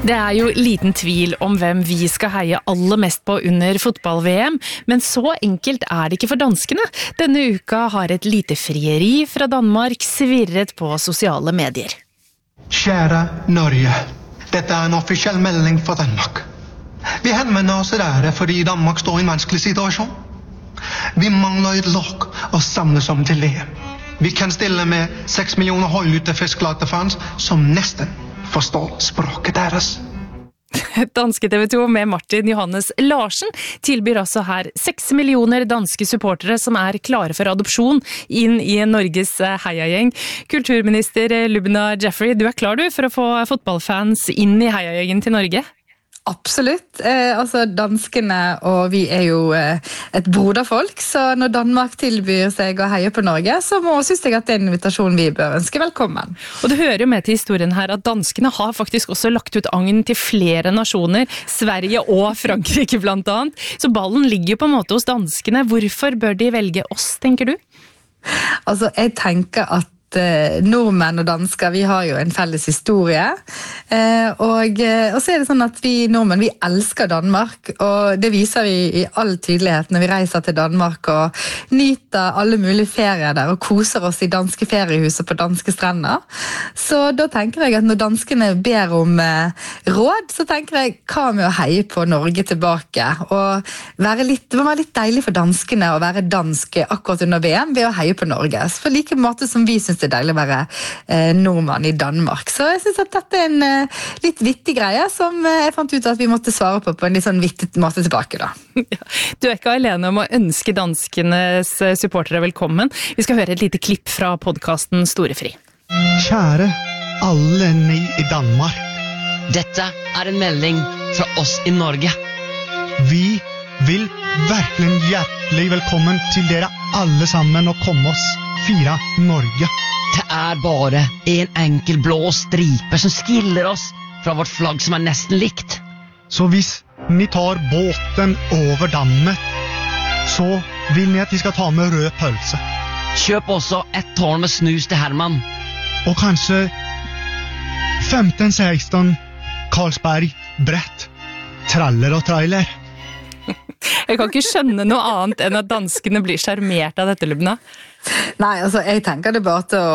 Det jo liten tvil om hvem vi skal heie aller mest på under fotball-VM, men så enkelt det ikke for danskene. Denne uka har et lite frieri fra Danmark svirret på sosiale medier. Kjære Norge, dette en offisiell melding fra Danmark. Vi henvender oss der fordi Danmark står i en vanskelig situasjon. Vi mangler et lag å samles om til VM. Vi kan stille med 6 millioner høylytte fisklate fans som nesten forstår språket deres. Danske TV 2 med Martin Johannes Larsen tilbyr altså her 6 millioner danske supportere som klare for adopsjon inn i Norges heiagjeng. Kulturminister Lubna Jeffrey, du klar for å få fotballfans inn i heiagjengen til Norge? Absolutt. Altså danskene og vi jo et broderfolk, så når Danmark tilbyr seg å heie på Norge, så synes jeg at det en invitasjon vi bør ønske velkommen. Og det hører jo med til historien her at danskene har faktisk også lagt ut agn til flere nasjoner, Sverige og Frankrike blant annet. Så ballen ligger jo på en måte hos danskene. Hvorfor bør de velge oss, tenker du? Altså, jeg tenker at nordmenn og dansker, vi har jo en felles historie, og så det sånn at vi nordmenn, vi elsker Danmark, og det viser vi i all tydelighet når vi reiser til Danmark og nyter alle mulige ferier der, og koser oss i danske feriehuser på danske strender. Så da tenker jeg at når danskene ber om råd, så tenker jeg, hva med å heie på Norge tilbake? Og det må være litt deilig for danskene å være dansk akkurat under VM ved å heie på Norge. For like måte som vi synes det deilig å være nordmann i Danmark. Så jeg synes at dette en litt vittig greie som jeg fant ut at vi måtte svare på en litt sånn vittig måte tilbake da. Du ikke alene om å ønske danskenes supportere velkommen. Vi skal høre et lite klipp fra podcasten Storefri. Kjære alle ni i Danmark. Dette en melding fra oss i Norge. Vi vil virkelig hjertelig velkommen til dere alle sammen og komme oss fire Norge. Det bare en enkel blå stripe som skiller oss fra vårt flagg som nesten likt. Så hvis ni tar båten over dammet, så vil ni at vi skal ta med rød pølse. Kjøp også et tårn med snus til Herman. Og kanskje 15-16 Carlsberg brett, traller og trailer. Jeg kan ikke skjønne noe annet enn at danskene blir charmert av dette, Lubna. Nei, altså jeg tenker det bare til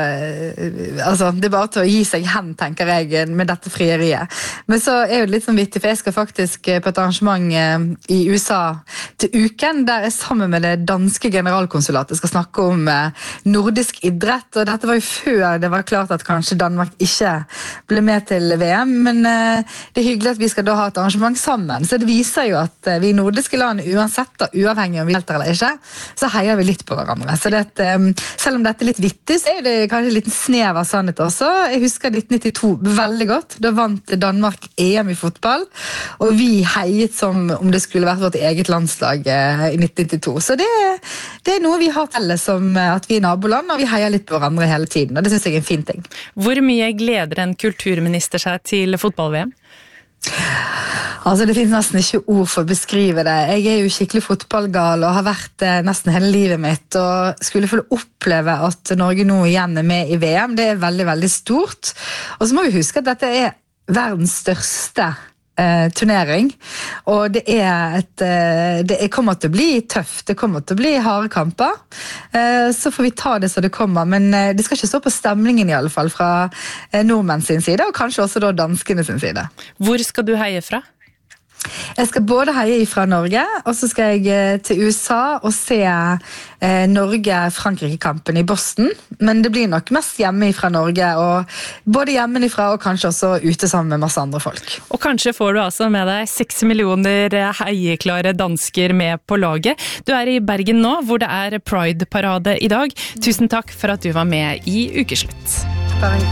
å gi seg hen, tenker jeg, med dette frieriet. Men så det litt sånn vittig, for jeg skal faktisk på et arrangement i USA til uken, der jeg sammen med det danske generalkonsulatet skal snakke om nordisk idrett, og dette var jo før det var klart at kanskje Danmark ikke ble med til VM, men det hyggelig at vi skal da ha et arrangement sammen, så det viser jo at vi nordiske land, uansett og uavhengig om vi deltar eller ikke, så heier vi litt på hverandre. Så selv om dette litt vittig, så det kanskje litt snev av sannhet også. Jeg husker 1992 veldig godt. Da vant Danmark EM i fotball, og vi heiet som om det skulle vært vårt eget landslag i 1992. Så det noe vi har felles som at vi naboland, og vi heier litt på hverandre hele tiden, og det synes jeg en fin ting. Hvor mye gleder en kulturminister seg til fotball-VM? Altså, det finnes nesten ikke ord for å beskrive det. Jeg jo skikkelig fotballgal og har vært nesten hele livet mitt, og skulle få oppleve at Norge nå igjen med i VM. Det veldig, veldig stort. Og så må vi huske at dette verdens største turnering, og det kommer til å bli tøft, det kommer til å bli harde kamper, så får vi ta det så det kommer, men det skal ikke stå på stemningen i alle fall fra nordmenn sin side, og kanskje også da danskene sin side. Hvor skal du heie fra? Jeg skal både heie fra Norge, og så skal jeg til USA og se Norge-Frankrike-kampen i Boston, men det blir nok mest hjemme fra Norge, og både hjemmefra og kanskje også ute sammen med masse andre folk. Og kanskje får du altså med deg 6 millioner heieklare dansker med på laget. Du i Bergen nå, hvor det Pride-parade i dag. Tusen takk for at du var med i Ukeslutt. Bare